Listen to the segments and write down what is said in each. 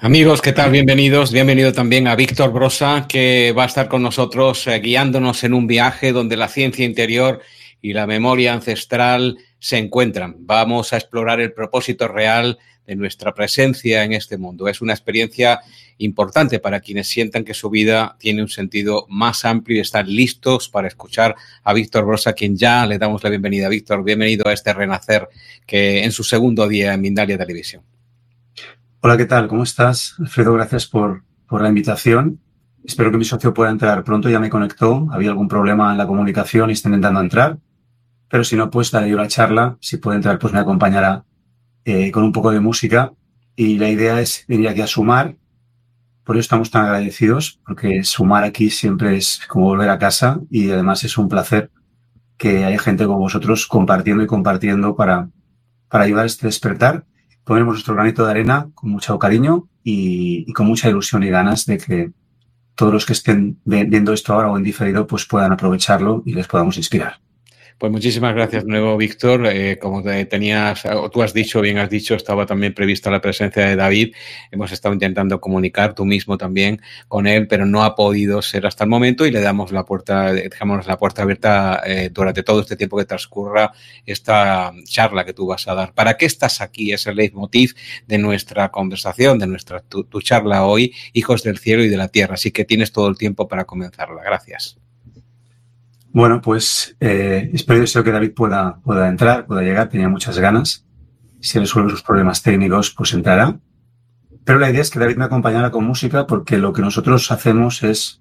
Amigos, ¿qué tal? Bienvenidos. Bienvenido también a Víctor Brosa, que va a estar con nosotros guiándonos en un viaje donde la ciencia interior y la memoria ancestral se encuentran. Vamos a explorar el propósito real de nuestra presencia en este mundo. Es una experiencia importante para quienes sientan que su vida tiene un sentido más amplio y están listos para escuchar a Víctor Brosa, a quien ya le damos la bienvenida. Víctor, bienvenido a este renacer que en su segundo día en Mindalia Televisión. Hola, ¿qué tal? ¿Cómo estás? Alfredo, gracias por la invitación. Espero que mi socio pueda entrar pronto, ya me conectó. Había algún problema en la comunicación y está intentando entrar. Pero si no, pues daré yo la charla. Si puede entrar, pues me acompañará con un poco de música. Y la idea es venir aquí a sumar. Por eso estamos tan agradecidos, porque sumar aquí siempre es como volver a casa y además es un placer que haya gente como vosotros compartiendo y compartiendo para ayudar a este despertar. Ponemos nuestro granito de arena con mucho cariño y con mucha ilusión y ganas de que todos los que estén viendo esto ahora o en diferido pues puedan aprovecharlo y les podamos inspirar. Pues muchísimas gracias de nuevo, Víctor. Como tú has dicho, bien has dicho, estaba también prevista la presencia de David. Hemos estado intentando comunicar, tú mismo también, con él, pero no ha podido ser hasta el momento y le dejamos la puerta abierta durante todo este tiempo que transcurra esta charla que tú vas a dar. ¿Para qué estás aquí? Es el leitmotiv de nuestra conversación, de tu charla hoy, Hijos del Cielo y de la Tierra. Así que tienes todo el tiempo para comenzarla. Gracias. Bueno, pues espero y deseo que David pueda entrar, pueda llegar. Tenía muchas ganas. Si resuelve sus problemas técnicos, pues entrará. Pero la idea es que David me acompañara con música porque lo que nosotros hacemos es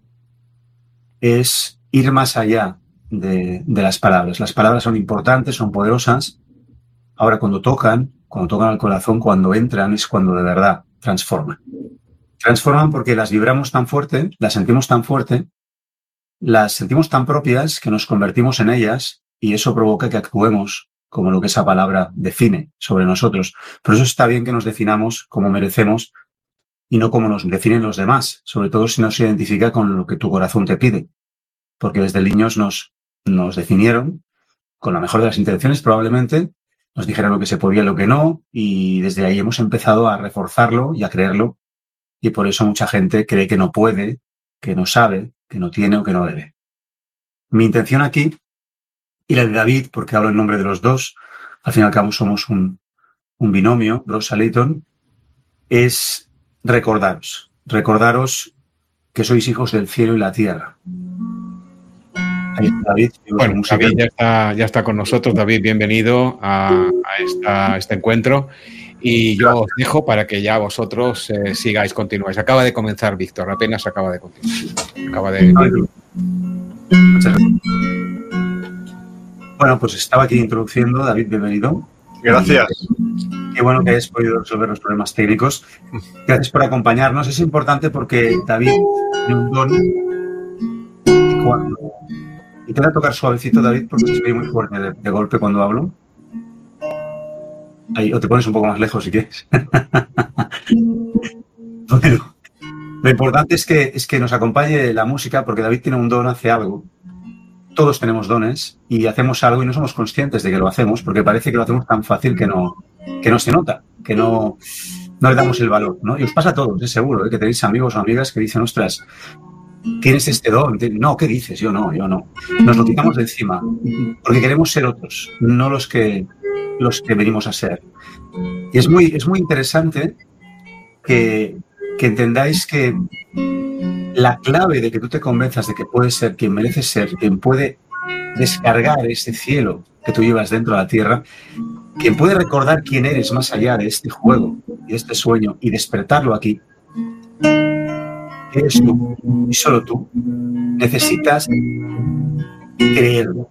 ir más allá de las palabras. Las palabras son importantes, son poderosas. Ahora, cuando tocan al corazón, cuando entran, es cuando de verdad transforman. Transforman porque las vibramos tan fuerte, las sentimos tan fuerte, las sentimos tan propias que nos convertimos en ellas y eso provoca que actuemos como lo que esa palabra define sobre nosotros. Por eso está bien que nos definamos como merecemos y no como nos definen los demás, sobre todo si no se identifica con lo que tu corazón te pide. Porque desde niños nos definieron con la mejor de las intenciones probablemente, nos dijeron lo que se podía y lo que no, y desde ahí hemos empezado a reforzarlo y a creerlo, y por eso mucha gente cree que no puede, que no sabe, que no tiene o que no debe. Mi intención aquí, y la de David, porque hablo en nombre de los dos, al fin y al cabo somos un binomio, Brosa Leighton, es recordaros que sois hijos del cielo y la tierra. Ahí está David. Bueno, David ya está con nosotros. David, bienvenido a este encuentro. Y yo os dejo para que ya vosotros continuáis. Acaba de comenzar, Víctor, apenas acaba de continuar. Muchas gracias. Bueno, pues estaba aquí introduciendo, David, bienvenido. Gracias. Qué bueno que hayas podido resolver los problemas técnicos. Gracias por acompañarnos. Es importante porque David tiene un don y te voy a tocar suavecito, David, porque estoy muy fuerte de golpe cuando hablo. Ahí, o te pones un poco más lejos si quieres. Bueno, lo importante es que nos acompañe la música porque David tiene un don, hace algo. Todos tenemos dones y hacemos algo y no somos conscientes de que lo hacemos porque parece que lo hacemos tan fácil que no se nota, que no le damos el valor, ¿no? Y os pasa a todos, es seguro, que tenéis amigos o amigas que dicen, ostras, tienes este don. No, ¿qué dices? Yo no. Nos lo quitamos de encima porque queremos ser otros, no los que venimos a ser. Y es muy interesante que entendáis que la clave de que tú te convenzas de que puedes ser quien mereces ser, quien puede descargar ese cielo que tú llevas dentro de la tierra, quien puede recordar quién eres más allá de este juego y de este sueño y despertarlo aquí, eres tú y solo tú. Necesitas creerlo.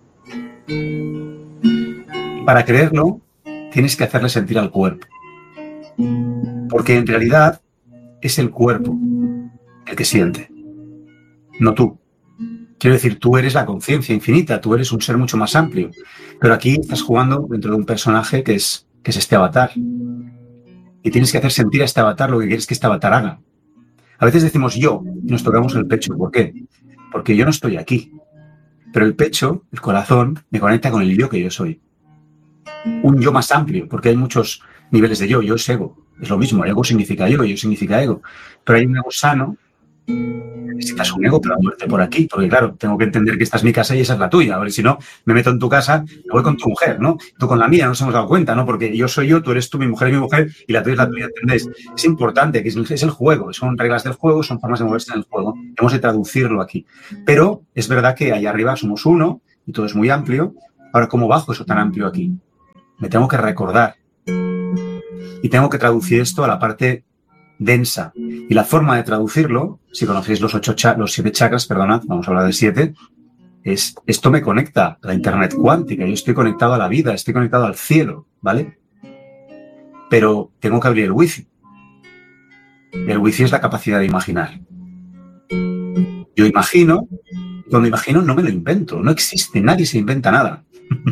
Y para creerlo, tienes que hacerle sentir al cuerpo. Porque en realidad es el cuerpo el que siente, no tú. Quiero decir, tú eres la conciencia infinita, tú eres un ser mucho más amplio. Pero aquí estás jugando dentro de un personaje que es este avatar. Y tienes que hacer sentir a este avatar lo que quieres que este avatar haga. A veces decimos yo y nos tocamos el pecho. ¿Por qué? Porque yo no estoy aquí. Pero el pecho, el corazón, me conecta con el yo que yo soy. Un yo más amplio, porque hay muchos niveles de yo. Yo es ego. Es lo mismo. Ego significa yo significa ego. Pero hay un ego sano. Necesitas un ego para moverte por aquí, porque claro, tengo que entender que esta es mi casa y esa es la tuya. A ver, si no, me meto en tu casa, me voy con tu mujer, ¿no? Tú con la mía, no nos hemos dado cuenta, ¿no? Porque yo soy yo, tú eres tú, mi mujer es mi mujer y la tuya es la tuya, ¿entendéis? Es importante, que es el juego, son reglas del juego, son formas de moverse en el juego. Hemos de traducirlo aquí. Pero es verdad que allá arriba somos uno y todo es muy amplio. Ahora, ¿cómo bajo eso tan amplio aquí? Me tengo que recordar y tengo que traducir esto a la parte densa. Y la forma de traducirlo, si conocéis los 7 chakras, perdonad, vamos a hablar de 7, es esto me conecta a la internet cuántica, yo estoy conectado a la vida, estoy conectado al cielo, ¿vale? Pero tengo que abrir el wifi. El wifi es la capacidad de imaginar. Yo imagino, cuando imagino no me lo invento, no existe, nadie se inventa nada.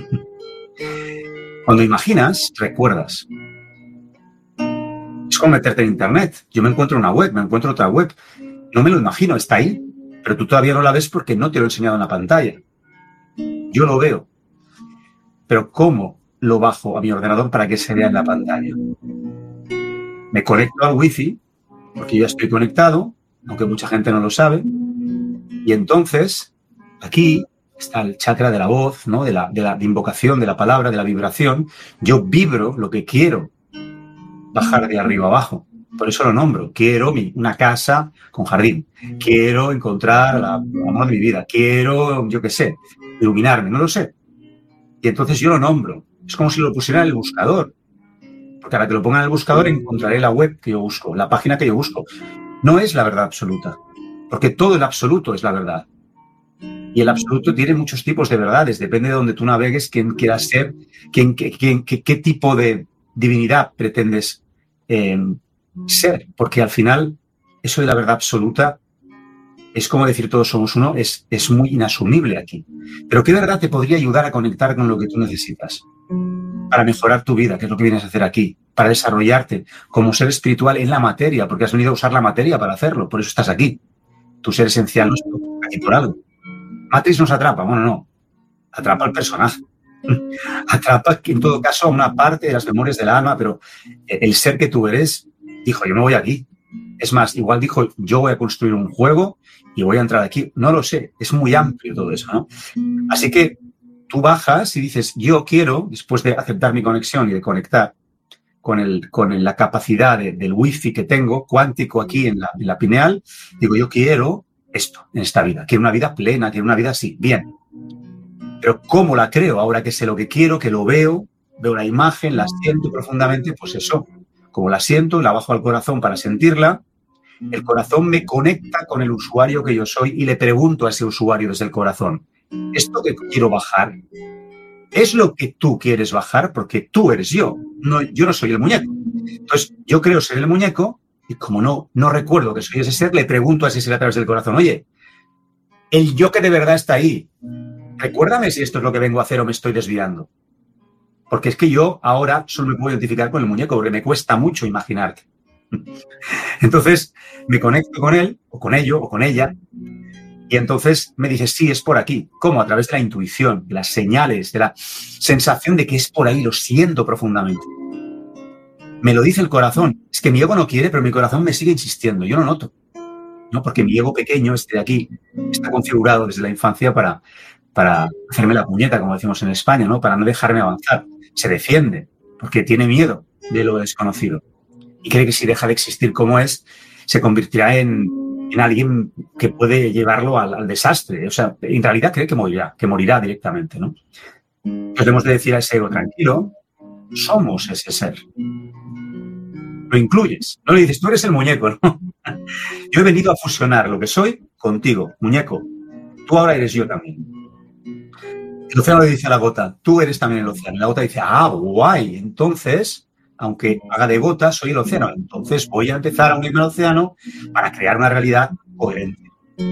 Cuando imaginas, recuerdas. Es como meterte en internet. Yo me encuentro una web, me encuentro otra web. No me lo imagino, está ahí. Pero tú todavía no la ves porque no te lo he enseñado en la pantalla. Yo lo veo. Pero ¿cómo lo bajo a mi ordenador para que se vea en la pantalla? Me conecto al wifi, porque yo ya estoy conectado, aunque mucha gente no lo sabe. Y entonces, aquí está el chakra de la voz, ¿no? de invocación, de la palabra, de la vibración. Yo vibro lo que quiero bajar de arriba abajo. Por eso lo nombro. Quiero una casa con jardín. Quiero encontrar el amor de mi vida. Quiero, yo qué sé, iluminarme. No lo sé. Y entonces yo lo nombro. Es como si lo pusiera en el buscador. Porque ahora que lo ponga en el buscador encontraré la web que yo busco, la página que yo busco. No es la verdad absoluta. Porque todo el absoluto es la verdad. Y el absoluto tiene muchos tipos de verdades. Depende de donde tú navegues, quién quieras ser, qué tipo de divinidad pretendes ser, porque al final eso de la verdad absoluta es como decir todos somos uno, es muy inasumible aquí. Pero ¿qué verdad te podría ayudar a conectar con lo que tú necesitas? Para mejorar tu vida, que es lo que vienes a hacer aquí, para desarrollarte como ser espiritual en la materia, porque has venido a usar la materia para hacerlo, por eso estás aquí. Tu ser esencial no está aquí por algo. Matrix nos atrapa, bueno, no, atrapa al personaje. Atrapa en todo caso a una parte de las memorias del alma, pero el ser que tú eres dijo, yo me voy aquí. Es más, igual dijo, yo voy a construir un juego y voy a entrar aquí. No lo sé, es muy amplio todo eso, ¿no? Así que tú bajas y dices, yo quiero, después de aceptar mi conexión y de conectar con la capacidad del wifi que tengo, cuántico aquí en la pineal, digo, yo quiero esto en esta vida. Quiero una vida plena, quiero una vida así, bien. Pero ¿cómo la creo? Ahora que sé lo que quiero, que lo veo la imagen, la siento profundamente, pues eso. Como la siento, la bajo al corazón para sentirla, el corazón me conecta con el usuario que yo soy y le pregunto a ese usuario desde el corazón, ¿esto que quiero bajar es lo que tú quieres bajar? Porque tú eres yo. Yo no soy el muñeco. Entonces, yo creo ser el muñeco y como no recuerdo que soy ese ser, le pregunto a ese ser a través del corazón, oye, el yo que de verdad está ahí, recuérdame si esto es lo que vengo a hacer o me estoy desviando. Porque es que yo ahora solo me puedo identificar con el muñeco porque me cuesta mucho imaginarte. Entonces me conecto con él o con ello o con ella y entonces me dice, sí, es por aquí. ¿Cómo? A través de la intuición, de las señales, de la sensación de que es por ahí, lo siento profundamente. Me lo dice el corazón. Es que mi ego no quiere, pero mi corazón me sigue insistiendo. Yo lo noto. ¿No? Porque mi ego pequeño, este de aquí, está configurado desde la infancia para hacerme la puñeta, como decimos en España, ¿no? Para no dejarme avanzar. Se defiende, porque tiene miedo de lo desconocido. Y cree que si deja de existir como es, se convertirá en alguien que puede llevarlo al desastre. O sea, en realidad cree que morirá directamente, ¿no? Entonces debemos de decir a ese ego, tranquilo, somos ese ser. Lo incluyes. No le dices, tú eres el muñeco, ¿no? Yo he venido a fusionar lo que soy contigo, muñeco. Tú ahora eres yo también. El océano le dice a la gota, tú eres también el océano. Y la gota dice, ah, guay. Entonces, aunque haga de gota, soy el océano. Entonces voy a empezar a unirme al océano para crear una realidad coherente.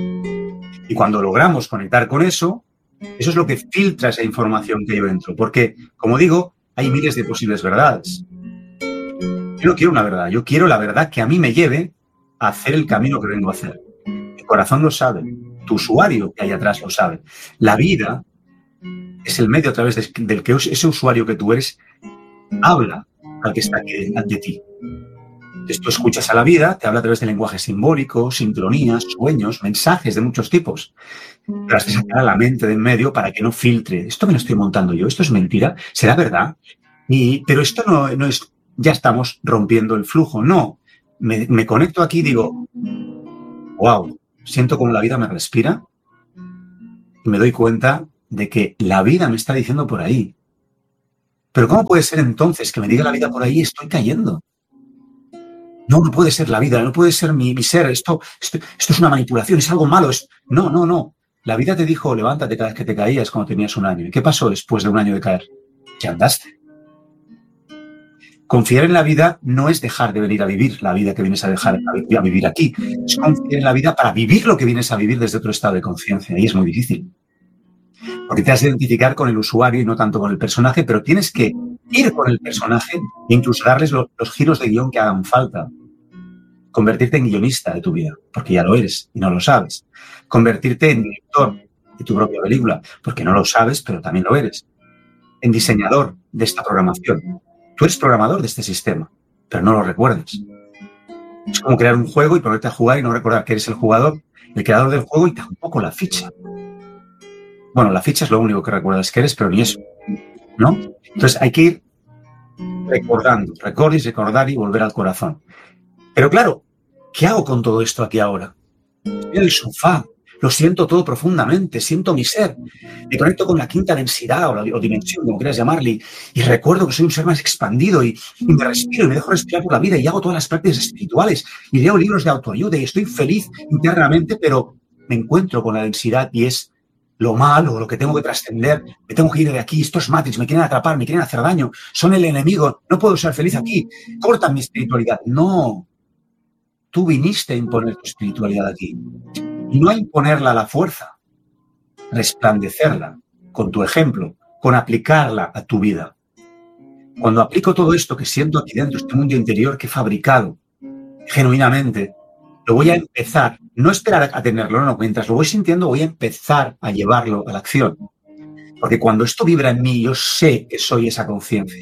Y cuando logramos conectar con eso es lo que filtra esa información que yo entro. Porque, como digo, hay miles de posibles verdades. Yo no quiero una verdad, yo quiero la verdad que a mí me lleve a hacer el camino que vengo a hacer. El corazón lo sabe, tu usuario que hay atrás lo sabe. La vida es el medio a través del que ese usuario que tú eres habla al que está aquí ante ti. Entonces tú escuchas a la vida, te habla a través de lenguaje simbólico, sincronías, sueños, mensajes de muchos tipos. Pero has de sacar a la mente de en medio para que no filtre. Esto me lo estoy montando yo, esto es mentira, será verdad. Pero esto no es, ya estamos rompiendo el flujo. No, me conecto aquí y digo, wow, siento como la vida me respira y me doy cuenta de que la vida me está diciendo por ahí. Pero ¿cómo puede ser entonces que me diga la vida por ahí y estoy cayendo? No puede ser la vida, no puede ser mi ser, esto es una manipulación, es algo malo. No. La vida te dijo, levántate cada vez que te caías cuando tenías 1 año. ¿Y qué pasó después de 1 año de caer? Que andaste. Confiar en la vida no es dejar de venir a vivir la vida que vienes a vivir aquí. Es confiar en la vida para vivir lo que vienes a vivir desde otro estado de conciencia. Y es muy difícil. Porque te has de identificar con el usuario y no tanto con el personaje, pero tienes que ir con el personaje e incluso darles los giros de guión que hagan falta. Convertirte en guionista de tu vida, porque ya lo eres y no lo sabes. Convertirte en director de tu propia película, porque no lo sabes, pero también lo eres. En diseñador de esta programación. Tú eres programador de este sistema, pero no lo recuerdas. Es como crear un juego y ponerte a jugar y no recordar que eres el jugador, el creador del juego y tampoco la ficha. Bueno, la ficha es lo único que recuerdas que eres, pero ni eso, ¿no? Entonces hay que ir recordando, recordar y volver al corazón. Pero claro, ¿qué hago con todo esto aquí ahora? Estoy en el sofá, lo siento todo profundamente, siento mi ser, me conecto con la quinta densidad o dimensión, como quieras llamarle, y recuerdo que soy un ser más expandido y me respiro y me dejo respirar por la vida y hago todas las prácticas espirituales y leo libros de autoayuda y estoy feliz internamente, pero me encuentro con la densidad y es lo malo, lo que tengo que trascender, me tengo que ir de aquí, esto es Matrix, me quieren atrapar, me quieren hacer daño, son el enemigo, no puedo ser feliz aquí, cortan mi espiritualidad. No, tú viniste a imponer tu espiritualidad aquí y no a imponerla a la fuerza, resplandecerla con tu ejemplo, con aplicarla a tu vida. Cuando aplico todo esto que siento aquí dentro, este mundo interior que he fabricado genuinamente, lo voy a empezar, no esperar a tenerlo, no, mientras lo voy sintiendo voy a empezar a llevarlo a la acción. Porque cuando esto vibra en mí, yo sé que soy esa conciencia.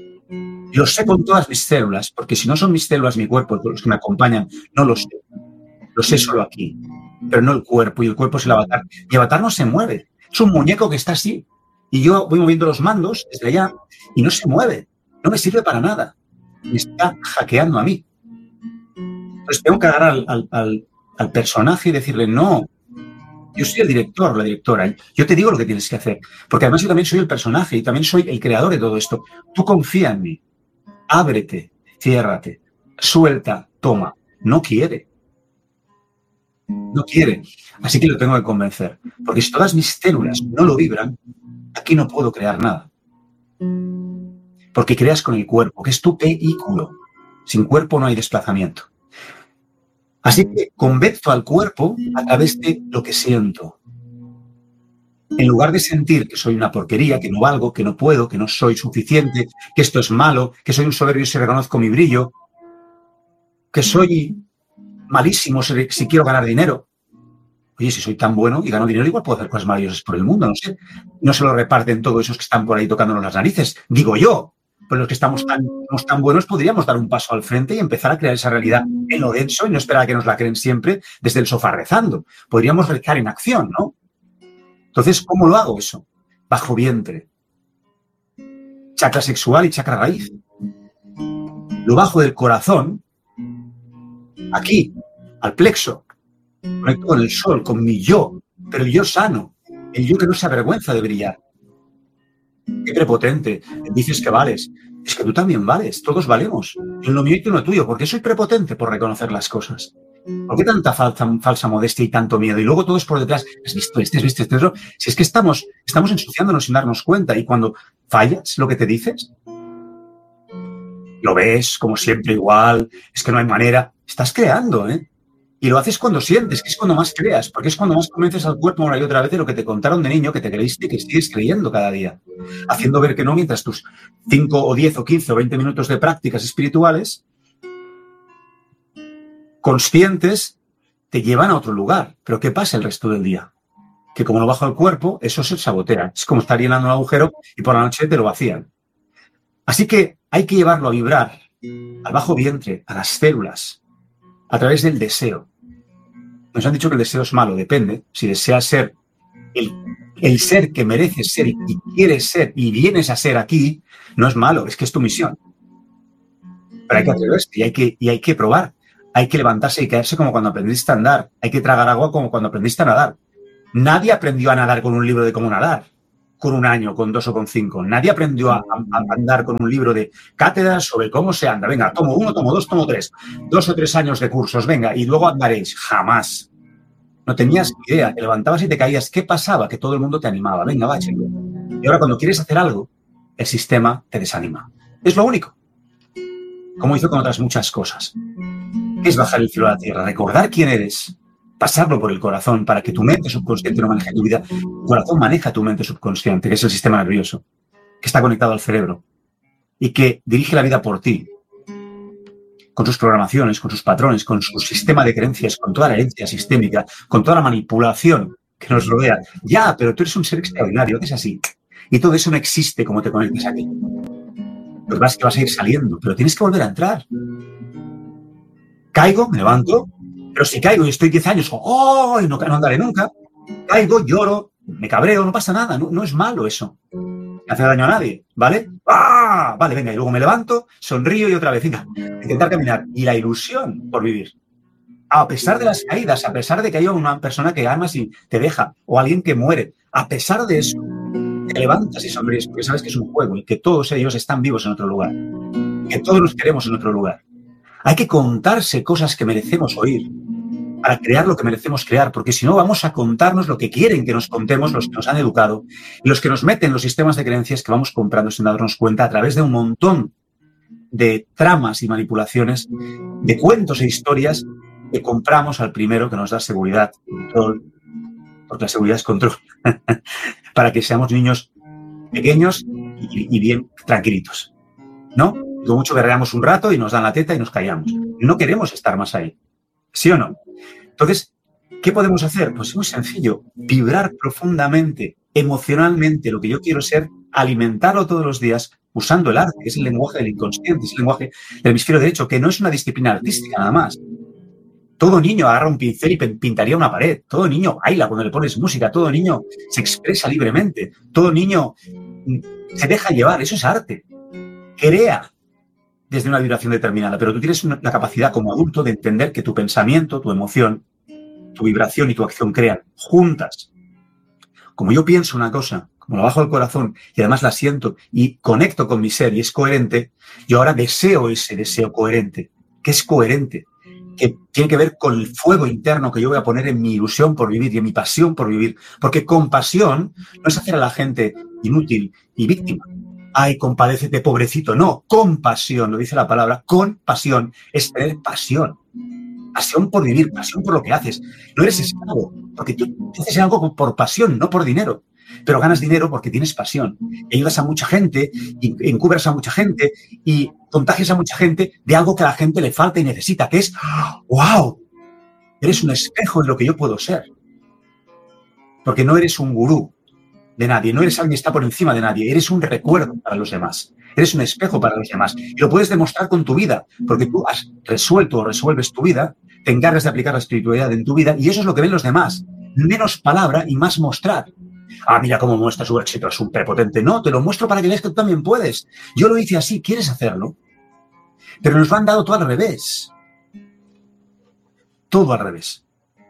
Lo sé con todas mis células, porque si no son mis células, mi cuerpo, los que me acompañan, no lo sé. Lo sé solo aquí, pero no el cuerpo, y el cuerpo es el avatar. Mi avatar no se mueve, es un muñeco que está así. Y yo voy moviendo los mandos desde allá y no se mueve, no me sirve para nada. Me está hackeando a mí. Entonces tengo que agarrar al personaje y decirle, no, yo soy el director o la directora, yo te digo lo que tienes que hacer, porque además yo también soy el personaje y también soy el creador de todo esto. Tú confía en mí, ábrete, ciérrate, suelta, toma. No quiere. No quiere. Así que lo tengo que convencer, porque si todas mis células no lo vibran, aquí no puedo crear nada. Porque creas con el cuerpo, que es tu vehículo. Sin cuerpo no hay desplazamiento. Así que convenzo al cuerpo a través de lo que siento. En lugar de sentir que soy una porquería, que no valgo, que no puedo, que no soy suficiente, que esto es malo, que soy un soberbio si reconozco mi brillo, que soy malísimo si quiero ganar dinero. Oye, si soy tan bueno y gano dinero, igual puedo hacer cosas maravillosas por el mundo, no sé. No se lo reparten todos esos que están por ahí tocándonos las narices, digo yo. Pero los que estamos tan buenos podríamos dar un paso al frente y empezar a crear esa realidad en lo denso y no esperar a que nos la creen siempre desde el sofá rezando. Podríamos rezar en acción, ¿no? Entonces, ¿cómo lo hago eso? Bajo vientre. Chakra sexual y chakra raíz. Lo bajo del corazón, aquí, al plexo. Conecto con el sol, con mi yo, pero el yo sano, el yo que no se avergüenza de brillar. Qué prepotente, dices que vales. Es que tú también vales, todos valemos. Yo en lo mío y tú en lo tuyo. ¿Por qué soy prepotente? Por reconocer las cosas. ¿Por qué tanta falsa modestia y tanto miedo? Y luego todo es por detrás. ¿Has visto este otro? Si es que estamos ensuciándonos sin darnos cuenta. Y cuando fallas lo que te dices, lo ves como siempre igual, es que no hay manera. Estás creando, ¿eh? Y lo haces cuando sientes, que es cuando más creas, porque es cuando más convences al cuerpo una y otra vez de lo que te contaron de niño, que te creíste y que sigues creyendo cada día. Haciendo ver que no, mientras tus 5 o 10 o 15 o 20 minutos de prácticas espirituales conscientes te llevan a otro lugar. Pero ¿qué pasa el resto del día? Que como lo bajo al cuerpo, eso se sabotea. Es como estar llenando un agujero y por la noche te lo vacían. Así que hay que llevarlo a vibrar al bajo vientre, a las células, a través del deseo. Nos han dicho que el deseo es malo, depende. Si deseas ser el ser que mereces ser y quieres ser y vienes a ser aquí, no es malo, es que es tu misión. Pero hay que atreverse y hay que probar. Hay que levantarse y caerse como cuando aprendiste a andar. Hay que tragar agua como cuando aprendiste a nadar. Nadie aprendió a nadar con un libro de cómo nadar, con 1 año, con 2 o con 5. Nadie aprendió a andar con un libro de cátedras sobre cómo se anda. Venga, tomo 1, tomo 2, tomo 3. 2 o 3 años de cursos, venga, y luego andaréis. Jamás. No tenías ni idea. Te levantabas y te caías. ¿Qué pasaba? Que todo el mundo te animaba. Venga, va, chico. Y ahora cuando quieres hacer algo, el sistema te desanima. Es lo único. Como hizo con otras muchas cosas. Es bajar el cielo a la tierra, recordar quién eres, pasarlo por el corazón para que tu mente subconsciente no maneje tu vida. Tu corazón maneja tu mente subconsciente, que es el sistema nervioso, que está conectado al cerebro y que dirige la vida por ti, con sus programaciones, con sus patrones, con su sistema de creencias, con toda la herencia sistémica, con toda la manipulación que nos rodea. Ya, pero tú eres un ser extraordinario, que es así. Y todo eso no existe como te conectas aquí. Lo que pasa es que vas a ir saliendo, pero tienes que volver a entrar. Caigo, me levanto, pero si caigo y estoy 10 años, ¡oh! No andaré nunca. Caigo, lloro, me cabreo, no pasa nada, no es malo eso. No hace daño a nadie, ¿vale? ¡Ah! Vale, venga, y luego me levanto, sonrío y otra vez, venga, intentar caminar. Y la ilusión por vivir. A pesar de las caídas, a pesar de que haya una persona que amas y te deja, o alguien que muere, a pesar de eso, te levantas y sonríes porque sabes que es un juego y que todos ellos están vivos en otro lugar. Que todos nos queremos en otro lugar. Hay que contarse cosas que merecemos oír para crear lo que merecemos crear, porque si no vamos a contarnos lo que quieren que nos contemos los que nos han educado y los que nos meten los sistemas de creencias que vamos comprando sin darnos cuenta a través de un montón de tramas y manipulaciones, de cuentos e historias que compramos al primero que nos da seguridad, control, porque la seguridad es control, para que seamos niños pequeños y bien tranquilitos, ¿no? Lo mucho guerreamos un rato y nos dan la teta y nos callamos. No queremos estar más ahí. ¿Sí o no? Entonces, ¿qué podemos hacer? Pues es muy sencillo. Vibrar profundamente, emocionalmente, lo que yo quiero ser, alimentarlo todos los días usando el arte, que es el lenguaje del inconsciente, es el lenguaje del hemisferio derecho, que no es una disciplina artística nada más. Todo niño agarra un pincel y pintaría una pared. Todo niño baila cuando le pones música. Todo niño se expresa libremente. Todo niño se deja llevar. Eso es arte. Crea desde una vibración determinada, pero tú tienes la capacidad como adulto de entender que tu pensamiento, tu emoción, tu vibración y tu acción crean juntas. Como yo pienso una cosa, como la bajo al corazón y además la siento y conecto con mi ser y es coherente, yo ahora deseo ese deseo coherente, que es coherente, que tiene que ver con el fuego interno que yo voy a poner en mi ilusión por vivir y en mi pasión por vivir, porque compasión no es hacer a la gente inútil y víctima. Ay, compadécete, pobrecito. No, compasión, lo dice la palabra, compasión, es tener pasión. Pasión por vivir, pasión por lo que haces. No eres esclavo, porque tú haces algo por pasión, no por dinero. Pero ganas dinero porque tienes pasión. Y ayudas a mucha gente, y encubres a mucha gente, y contagias a mucha gente de algo que a la gente le falta y necesita, que es, ¡wow! Eres un espejo de lo que yo puedo ser. Porque no eres un gurú de nadie, no eres alguien que está por encima de nadie, eres un recuerdo para los demás, eres un espejo para los demás y lo puedes demostrar con tu vida, porque tú has resuelto o resuelves tu vida, te encargas de aplicar la espiritualidad en tu vida y eso es lo que ven los demás, menos palabra y más mostrar. Ah, mira cómo muestra su éxito, es un prepotente. No, te lo muestro para que veas que tú también puedes. Yo lo hice así, ¿quieres hacerlo? Pero nos lo han dado todo al revés. Todo al revés.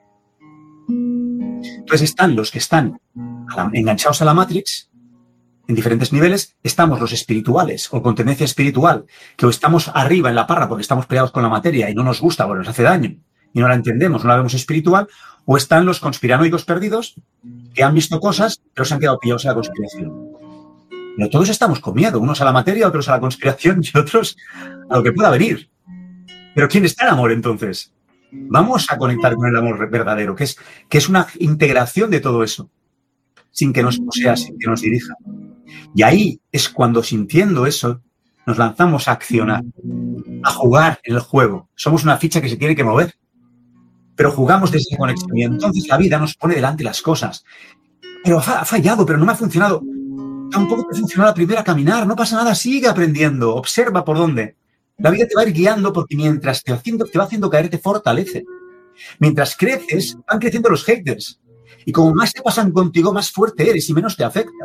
Entonces están los que están enganchados a la Matrix, en diferentes niveles, estamos los espirituales o con tendencia espiritual, que o estamos arriba en la parra porque estamos peleados con la materia y no nos gusta porque nos hace daño y no la entendemos, no la vemos espiritual, o están los conspiranoicos perdidos que han visto cosas pero se han quedado pillados en la conspiración. Pero todos estamos con miedo, unos a la materia, otros a la conspiración y otros a lo que pueda venir. Pero ¿quién está el amor entonces? Vamos a conectar con el amor verdadero, que es una integración de todo eso, sin que nos posea, sin que nos dirija. Y ahí es cuando, sintiendo eso, nos lanzamos a accionar, a jugar en el juego. Somos una ficha que se tiene que mover, pero jugamos desde esa conexión y entonces la vida nos pone delante las cosas. Pero ha fallado, pero no me ha funcionado. Tampoco te funcionó la primera caminar, no pasa nada, sigue aprendiendo, observa por dónde. La vida te va a ir guiando porque mientras te va haciendo caer, te fortalece. Mientras creces, van creciendo los haters. Y como más se pasan contigo, más fuerte eres y menos te afecta.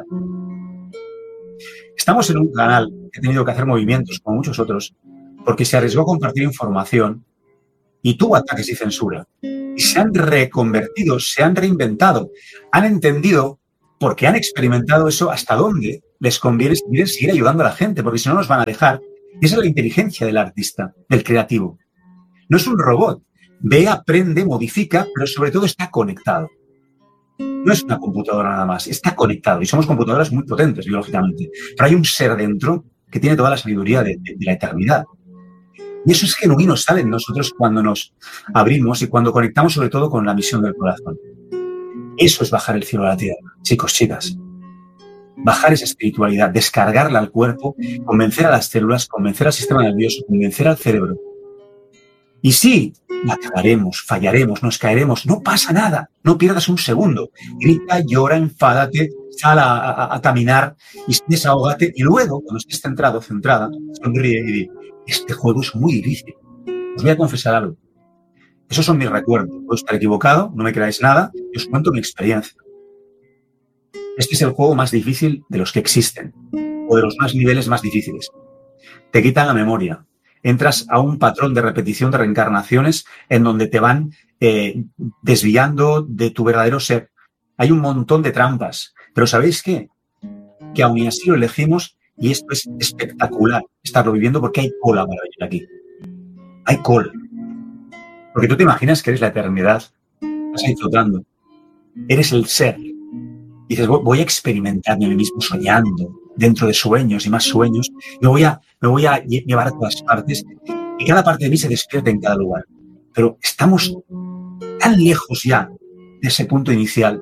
Estamos en un canal que ha tenido que hacer movimientos, como muchos otros, porque se arriesgó a compartir información y tuvo ataques y censura. Y se han reconvertido, se han reinventado, han entendido, porque han experimentado eso, hasta dónde les conviene seguir ayudando a la gente, porque si no nos van a dejar. Y esa es la inteligencia del artista, del creativo. No es un robot. Ve, aprende, modifica, pero sobre todo está conectado. No es una computadora nada más, está conectado. Y somos computadoras muy potentes, biológicamente. Pero hay un ser dentro que tiene toda la sabiduría de la eternidad. Y eso es genuino, sale en nosotros cuando nos abrimos y cuando conectamos sobre todo con la misión del corazón. Eso es bajar el cielo a la tierra, chicos, chicas. Bajar esa espiritualidad, descargarla al cuerpo, convencer a las células, convencer al sistema nervioso, convencer al cerebro. Y sí, la cagaremos, fallaremos, nos caeremos, no pasa nada, no pierdas un segundo. Grita, llora, enfádate, sal a caminar y desahógate. Y luego, cuando estés centrado, centrada, sonríe y di, este juego es muy difícil. Os voy a confesar algo. Esos son mis recuerdos. Puedo estar equivocado, no me creáis nada, y os cuento mi experiencia. Este es el juego más difícil de los que existen, o de los más niveles más difíciles. Te quitan la memoria. Entras a un patrón de repetición de reencarnaciones en donde te van desviando de tu verdadero ser. Hay un montón de trampas. Pero ¿sabéis qué? Que aún y así lo elegimos y esto es espectacular estarlo viviendo porque hay cola para venir aquí. Hay cola. Porque tú te imaginas que eres la eternidad. Estás ahí flotando. Eres el ser. Y dices, voy a experimentarme a mí mismo soñando, dentro de sueños y más sueños. Me voy a llevar a todas partes y cada parte de mí se despierte en cada lugar. Pero estamos tan lejos ya de ese punto inicial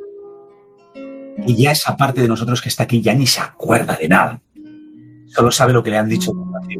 y ya esa parte de nosotros que está aquí ya ni se acuerda de nada. Solo sabe lo que le han dicho.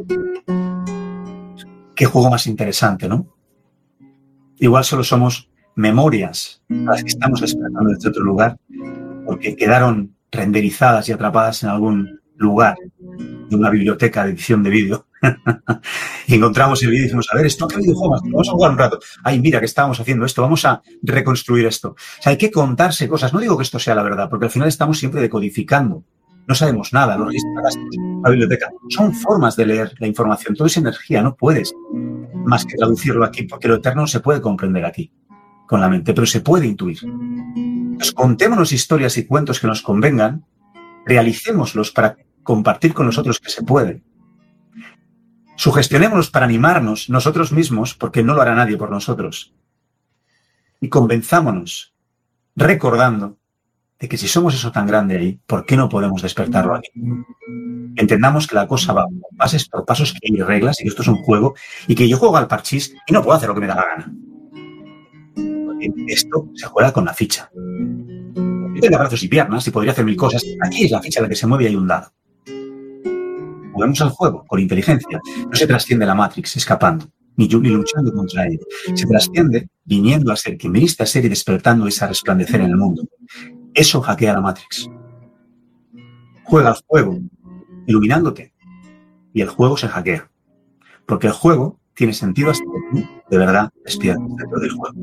Qué juego más interesante, ¿no? Igual solo somos memorias a las que estamos despertando desde otro lugar porque quedaron renderizadas y atrapadas en algún lugar de una biblioteca de edición de vídeo. Y encontramos el vídeo y decimos, a ver, ¿esto qué videojuego? Vamos a jugar un rato. Ay, mira que estábamos haciendo esto, vamos a reconstruir esto. O sea, hay que contarse cosas. No digo que esto sea la verdad, porque al final estamos siempre decodificando. No sabemos nada, los registros, la biblioteca. Son formas de leer la información. Todo es energía, no puedes más que traducirlo aquí, porque lo eterno no se puede comprender aquí con la mente, pero se puede intuir. Entonces, contémonos historias y cuentos que nos convengan, realicémoslos para compartir con los otros que se puede. Sugestionémonos para animarnos nosotros mismos, porque no lo hará nadie por nosotros. Y convenzámonos, recordando de que si somos eso tan grande ahí, ¿por qué no podemos despertarlo aquí? Entendamos que la cosa va por pasos, que hay reglas y que esto es un juego y que yo juego al parchís y no puedo hacer lo que me da la gana. Porque esto se juega con la ficha. Yo tengo brazos y piernas y podría hacer mil cosas. Aquí es la ficha la que se mueve y hay un dado. Movemos al juego con inteligencia. No se trasciende la Matrix escapando, ni luchando contra ella. Se trasciende viniendo a ser quien viniste a ser y despertando esa resplandecer en el mundo. Eso hackea la Matrix. Juega al juego, iluminándote, y el juego se hackea. Porque el juego tiene sentido hasta que tú, de verdad, despiertas dentro del juego.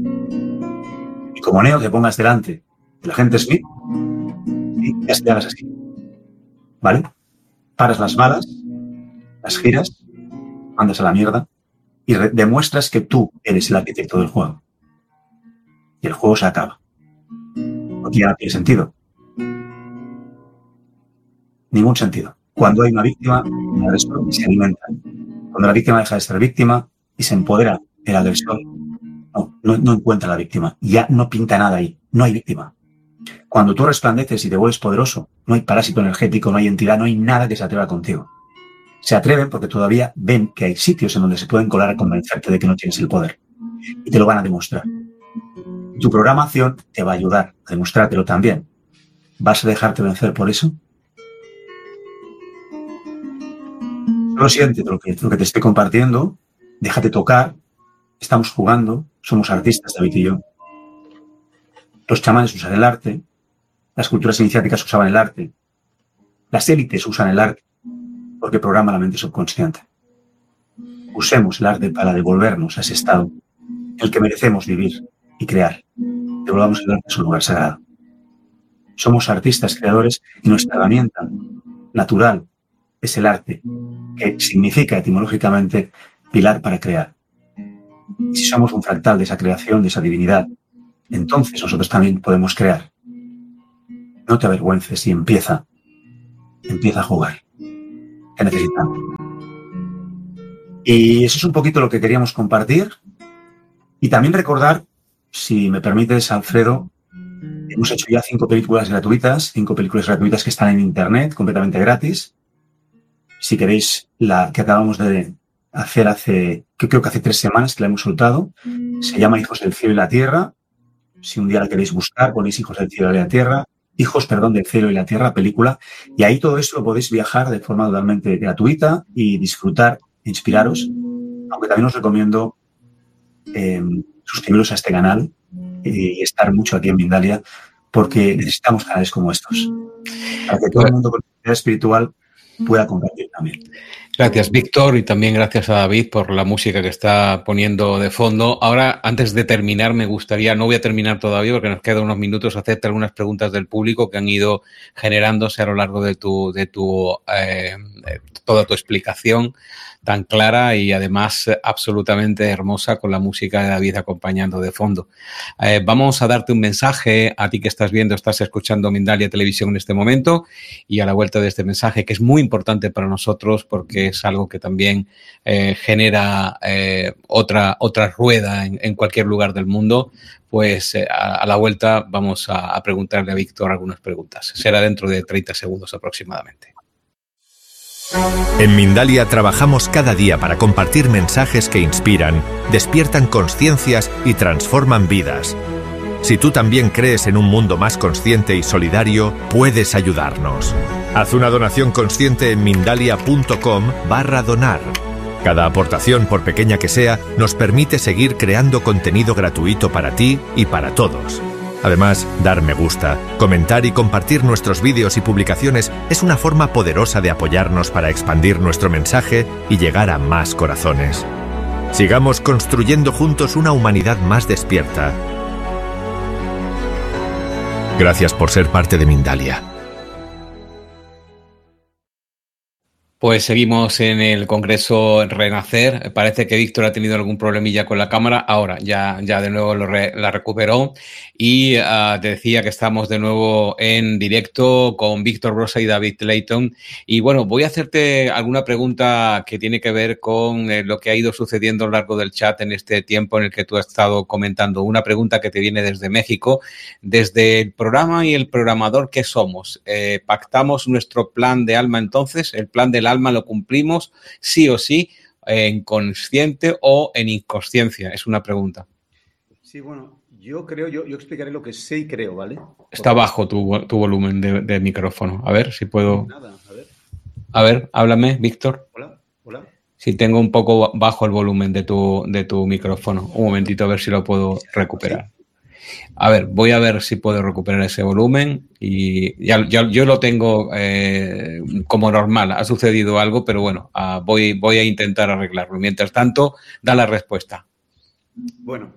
Y como Neo te pongas delante de la gente Smith, y ya te hagas así. ¿Vale? Paras las balas, las giras, mandas a la mierda y demuestras que tú eres el arquitecto del juego. Y el juego se acaba. Porque ya no tiene sentido. Ningún sentido. Cuando hay una víctima, un agresor se alimenta. Cuando la víctima deja de ser víctima y se empodera el agresor, no encuentra la víctima. Ya no pinta nada ahí. No hay víctima. Cuando tú resplandeces y te vuelves poderoso, no hay parásito energético, no hay entidad, no hay nada que se atreva contigo. Se atreven porque todavía ven que hay sitios en donde se pueden colar a convencerte de que no tienes el poder. Y te lo van a demostrar. Tu programación te va a ayudar a demostrártelo también. ¿Vas a dejarte vencer por eso? Solo siente lo que te estoy compartiendo. Déjate tocar. Estamos jugando. Somos artistas, David y yo. Los chamanes usan el arte. Las culturas iniciáticas usaban el arte. Las élites usan el arte porque programa la mente subconsciente. Usemos el arte para devolvernos a ese estado en el que merecemos vivir y crear. Devolvamos el arte a su lugar sagrado. Somos artistas creadores y nuestra herramienta natural es el arte, que significa etimológicamente pilar para crear. Y si somos un fractal de esa creación, de esa divinidad, entonces nosotros también podemos crear. No te avergüences y empieza a jugar. Que necesitamos. Y eso es un poquito lo que queríamos compartir. Y también recordar, si me permites, Alfredo, hemos hecho ya 5 películas gratuitas que están en internet, completamente gratis. Si queréis, la que acabamos de hacer creo que hace 3 semanas que la hemos soltado, se llama Hijos del Cielo y la Tierra. Si un día la queréis buscar, ponéis Hijos del Cielo y la Tierra, del Cielo y la Tierra, película, y ahí todo eso lo podéis viajar de forma totalmente gratuita y disfrutar, inspiraros, aunque también os recomiendo suscribiros a este canal y estar mucho aquí en Mindalia, porque necesitamos canales como estos, para que todo el mundo con actividad espiritual pueda compartir también. Gracias, Víctor, y también gracias a David por la música que está poniendo de fondo. Ahora, antes de terminar, me gustaría, no voy a terminar todavía porque nos quedan unos minutos, hacerte algunas preguntas del público que han ido generándose a lo largo de toda tu explicación tan clara y además absolutamente hermosa con la música de David acompañando de fondo. Vamos a darte un mensaje a ti que estás escuchando Mindalia Televisión en este momento, y a la vuelta de este mensaje, que es muy importante para nosotros porque es algo que también genera otra rueda en cualquier lugar del mundo, pues a la vuelta vamos a preguntarle a Víctor algunas preguntas. Será dentro de 30 segundos aproximadamente. En Mindalia trabajamos cada día para compartir mensajes que inspiran, despiertan consciencias y transforman vidas. Si tú también crees en un mundo más consciente y solidario, puedes ayudarnos. Haz una donación consciente en mindalia.com/donar. Cada aportación, por pequeña que sea, nos permite seguir creando contenido gratuito para ti y para todos. Además, dar me gusta, comentar y compartir nuestros vídeos y publicaciones es una forma poderosa de apoyarnos para expandir nuestro mensaje y llegar a más corazones. Sigamos construyendo juntos una humanidad más despierta. Gracias por ser parte de Mindalia. Pues seguimos en el Congreso Renacer. Parece que Víctor ha tenido algún problemilla con la cámara. Ahora ya de nuevo la recuperó. Y te decía que estamos de nuevo en directo con Víctor Brossa y David Layton. Y bueno, voy a hacerte alguna pregunta que tiene que ver con lo que ha ido sucediendo a lo largo del chat en este tiempo en el que tú has estado comentando. Una pregunta que te viene desde México. Desde el programa y el programador, ¿qué somos? ¿Pactamos nuestro plan de alma entonces? ¿El plan del alma lo cumplimos sí o sí en consciente o en inconsciencia? Es una pregunta. Sí, bueno, yo explicaré lo que sé y creo, ¿vale? Está bajo tu volumen de micrófono. A ver si puedo... Nada, a ver. A ver, háblame, Víctor. Hola. Si tengo un poco bajo el volumen de tu micrófono. Un momentito, a ver si lo puedo recuperar. A ver, voy a ver si puedo recuperar ese volumen y ya yo lo tengo como normal. Ha sucedido algo, pero bueno, voy a intentar arreglarlo. Mientras tanto, da la respuesta. Bueno,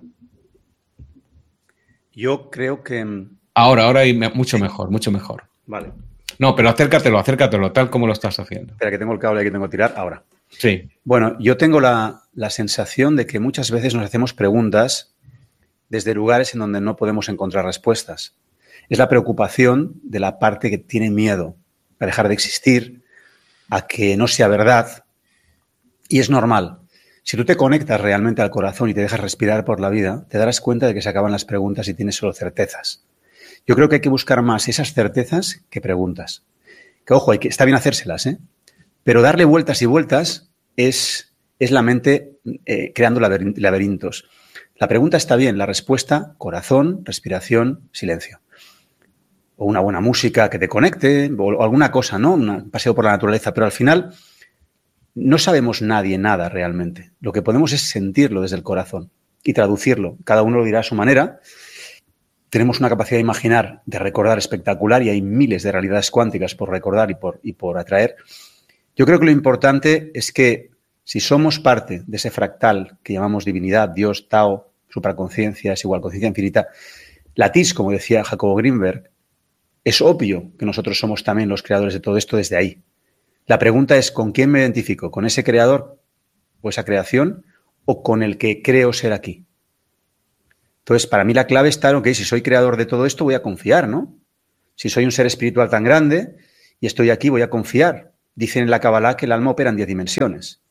yo creo que... Ahora mucho mejor, mucho mejor. Vale. No, pero acércatelo, tal como lo estás haciendo. Espera, que tengo el cable que tengo que tirar ahora. Sí. Bueno, yo tengo la sensación de que muchas veces nos hacemos preguntas desde lugares en donde no podemos encontrar respuestas. Es la preocupación de la parte que tiene miedo a dejar de existir, a que no sea verdad. Y es normal. Si tú te conectas realmente al corazón y te dejas respirar por la vida, te darás cuenta de que se acaban las preguntas y tienes solo certezas. Yo creo que hay que buscar más esas certezas que preguntas. Que, ojo, está bien hacérselas, ¿eh? Pero darle vueltas y vueltas es la mente creando laberintos. La pregunta está bien, la respuesta, corazón, respiración, silencio. O una buena música que te conecte, o alguna cosa, ¿no? Un paseo por la naturaleza, pero al final no sabemos nadie nada realmente. Lo que podemos es sentirlo desde el corazón y traducirlo. Cada uno lo dirá a su manera. tenemos una capacidad de imaginar, de recordar espectacular, y hay miles de realidades cuánticas por recordar y por atraer. Yo creo que lo importante es que si somos parte de ese fractal que llamamos divinidad, Dios, Tao, supraconciencia, es igual, conciencia infinita, Latiz, como decía Jacobo Greenberg, es obvio que nosotros somos también los creadores de todo esto desde ahí. La pregunta es, ¿con quién me identifico? ¿Con ese creador o esa creación o con el que creo ser aquí? Entonces, para mí la clave está en, ok, si soy creador de todo esto, voy a confiar, ¿no? Si soy un ser espiritual tan grande y estoy aquí, voy a confiar. Dicen en la Kabbalah que el alma opera en 10 dimensiones.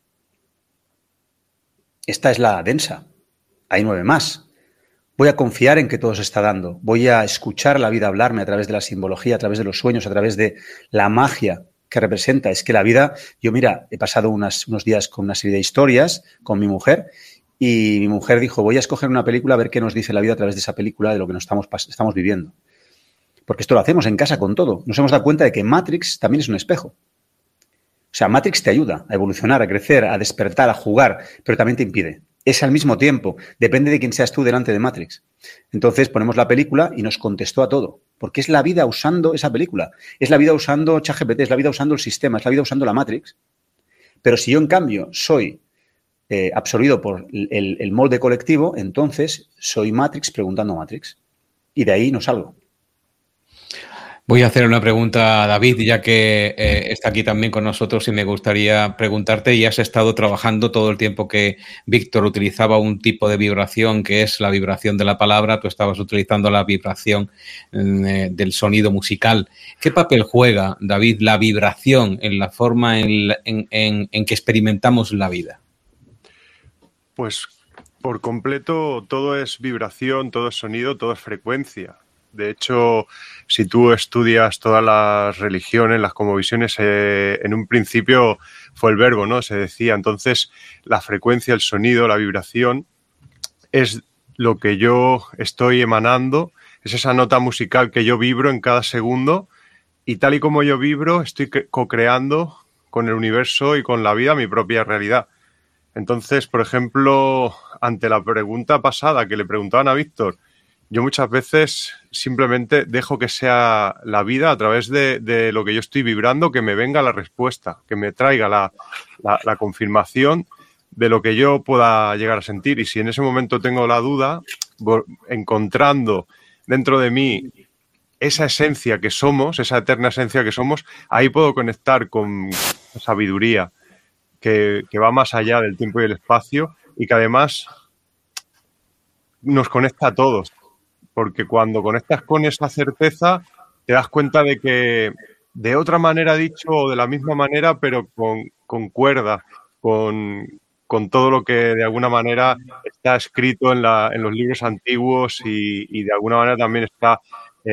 Esta es la densa. Hay 9 más. Voy a confiar en que todo se está dando. Voy a escuchar la vida hablarme a través de la simbología, a través de los sueños, a través de la magia que representa. Es que la vida... Yo, mira, he pasado unos días con una serie de historias con mi mujer y mi mujer dijo, voy a escoger una película a ver qué nos dice la vida a través de esa película, de lo que nos estamos viviendo. Porque esto lo hacemos en casa con todo. Nos hemos dado cuenta de que Matrix también es un espejo. O sea, Matrix te ayuda a evolucionar, a crecer, a despertar, a jugar, pero también te impide. Es al mismo tiempo. Depende de quién seas tú delante de Matrix. Entonces ponemos la película y nos contestó a todo. Porque es la vida usando esa película. Es la vida usando ChatGPT, es la vida usando el sistema, es la vida usando la Matrix. Pero si yo, en cambio, soy absorbido por el molde colectivo, entonces soy Matrix preguntando a Matrix. Y de ahí no salgo. Voy a hacer una pregunta a David, ya que está aquí también con nosotros, y me gustaría preguntarte, y has estado trabajando todo el tiempo que Víctor utilizaba un tipo de vibración que es la vibración de la palabra, tú estabas utilizando la vibración del sonido musical. ¿Qué papel juega, David, la vibración en la forma en que experimentamos la vida? Pues por completo todo es vibración, todo es sonido, todo es frecuencia. De hecho, si tú estudias todas las religiones, las cosmovisiones, en un principio fue el verbo, ¿no? Se decía. Entonces, la frecuencia, el sonido, la vibración es lo que yo estoy emanando, es esa nota musical que yo vibro en cada segundo, y tal y como yo vibro, estoy co-creando con el universo y con la vida mi propia realidad. Entonces, por ejemplo, ante la pregunta pasada que le preguntaban a Víctor, yo muchas veces simplemente dejo que sea la vida a través de lo que yo estoy vibrando, que me venga la respuesta, que me traiga la confirmación de lo que yo pueda llegar a sentir. Y si en ese momento tengo la duda, encontrando dentro de mí esa esencia que somos, esa eterna esencia que somos, ahí puedo conectar con sabiduría que va más allá del tiempo y el espacio y que además nos conecta a todos. Porque cuando conectas con esa certeza, te das cuenta de que de otra manera dicho o de la misma manera, pero concuerda con todo lo que de alguna manera está escrito en los libros antiguos y de alguna manera también está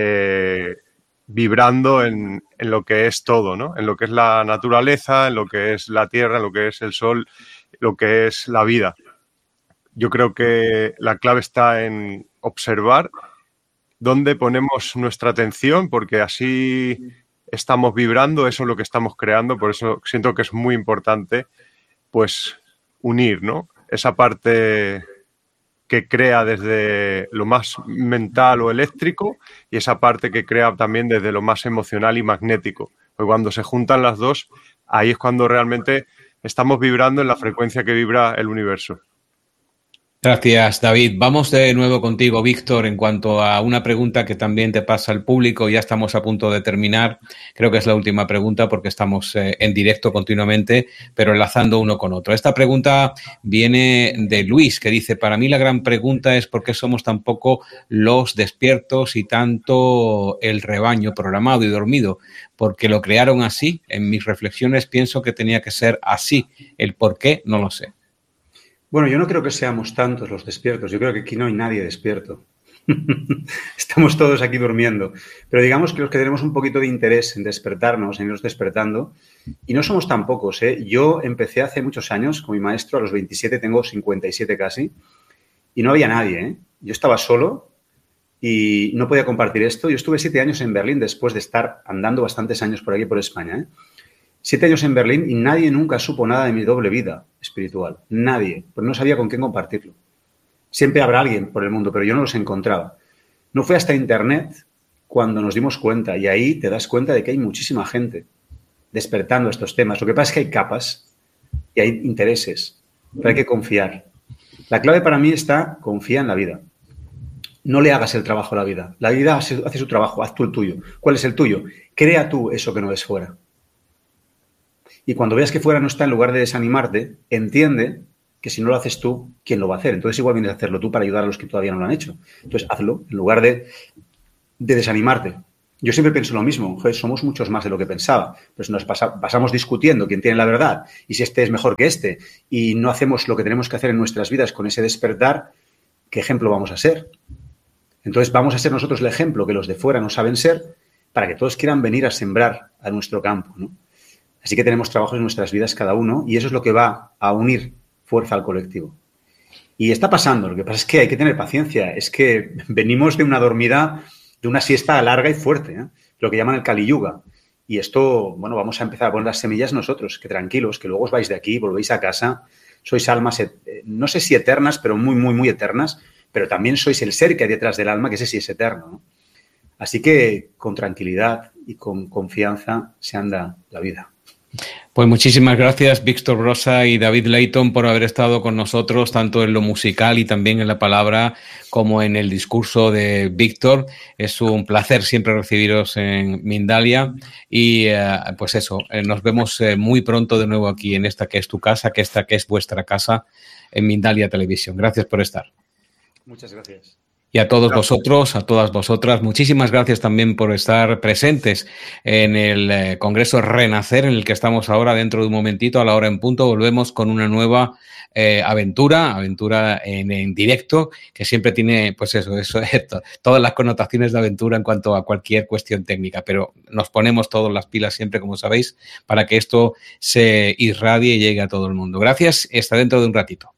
vibrando en lo que es todo, ¿no? En lo que es la naturaleza, en lo que es la tierra, en lo que es el sol, lo que es la vida. Yo creo que la clave está en observar dónde ponemos nuestra atención, porque así estamos vibrando, eso es lo que estamos creando, por eso siento que es muy importante pues unir, ¿no? Esa parte que crea desde lo más mental o eléctrico y esa parte que crea también desde lo más emocional y magnético. Porque cuando se juntan las dos, ahí es cuando realmente estamos vibrando en la frecuencia que vibra el universo. Gracias, David. Vamos de nuevo contigo, Víctor, en cuanto a una pregunta que también te pasa al público. Ya estamos a punto de terminar. Creo que es la última pregunta porque estamos en directo continuamente, pero enlazando uno con otro. Esta pregunta viene de Luis, que dice, para mí la gran pregunta es por qué somos tan poco los despiertos y tanto el rebaño programado y dormido. Porque lo crearon así. En mis reflexiones pienso que tenía que ser así. El por qué no lo sé. Bueno, yo no creo que seamos tantos los despiertos. Yo creo que aquí no hay nadie despierto. Estamos todos aquí durmiendo. Pero digamos que los que tenemos un poquito de interés en despertarnos, en irnos despertando, y no somos tan pocos, ¿eh? Yo empecé hace muchos años con mi maestro, a los 27, tengo 57 casi, y no había nadie, ¿eh? Yo estaba solo y no podía compartir esto. Yo estuve 7 años en Berlín después de estar andando bastantes años por aquí, por España, ¿eh? 7 años en Berlín y nadie nunca supo nada de mi doble vida espiritual. Nadie. Pues no sabía con quién compartirlo. Siempre habrá alguien por el mundo, pero yo no los encontraba. No fue hasta Internet cuando nos dimos cuenta, y ahí te das cuenta de que hay muchísima gente despertando estos temas. Lo que pasa es que hay capas y hay intereses, pero hay que confiar. La clave para mí está, confía en la vida. No le hagas el trabajo a la vida. La vida hace su trabajo, haz tú el tuyo. ¿Cuál es el tuyo? Crea tú eso que no ves fuera. Y cuando veas que fuera no está, en lugar de desanimarte, entiende que si no lo haces tú, ¿quién lo va a hacer? Entonces igual vienes a hacerlo tú para ayudar a los que todavía no lo han hecho. Entonces hazlo, en lugar de desanimarte. Yo siempre pienso lo mismo, joder, somos muchos más de lo que pensaba. Pues nos pasamos discutiendo quién tiene la verdad y si este es mejor que este, y no hacemos lo que tenemos que hacer en nuestras vidas con ese despertar, ¿qué ejemplo vamos a ser? Entonces vamos a ser nosotros el ejemplo que los de fuera no saben ser, para que todos quieran venir a sembrar a nuestro campo, ¿no? Así que tenemos trabajos en nuestras vidas cada uno, y eso es lo que va a unir fuerza al colectivo. Y está pasando, lo que pasa es que hay que tener paciencia, es que venimos de una dormida, de una siesta larga y fuerte, ¿eh? Lo que llaman el Kali Yuga. Y esto, bueno, vamos a empezar a poner las semillas nosotros, que tranquilos, que luego os vais de aquí, volvéis a casa, sois almas, no sé si eternas, pero muy, muy, muy eternas, pero también sois el ser que hay detrás del alma, que ese sí es eterno, ¿no? Así que con tranquilidad y con confianza se anda la vida. Pues muchísimas gracias, Víctor Brossa y David Layton, por haber estado con nosotros, tanto en lo musical y también en la palabra, como en el discurso de Víctor. Es un placer siempre recibiros en Mindalia y pues eso, nos vemos muy pronto de nuevo aquí en esta que es tu casa, que esta que es vuestra casa, en Mindalia Televisión. Gracias por estar. Muchas gracias. Y a todos vosotros, a todas vosotras, muchísimas gracias también por estar presentes en el Congreso Renacer, en el que estamos ahora. Dentro de un momentito, a la hora en punto, volvemos con una nueva aventura en directo, que siempre tiene, pues eso, todas las connotaciones de aventura en cuanto a cualquier cuestión técnica, pero nos ponemos todas las pilas siempre, como sabéis, para que esto se irradie y llegue a todo el mundo. Gracias, hasta dentro de un ratito.